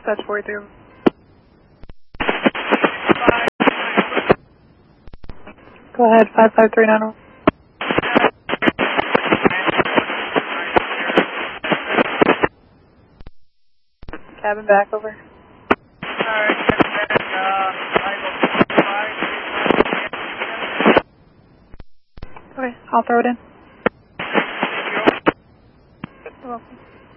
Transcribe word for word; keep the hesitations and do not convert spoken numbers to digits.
Dispatch forty-three. Go ahead, five five three nine one. Cabin back, over. Alright, cabin back, uh, I Okay, I'll throw it in. go. You're welcome.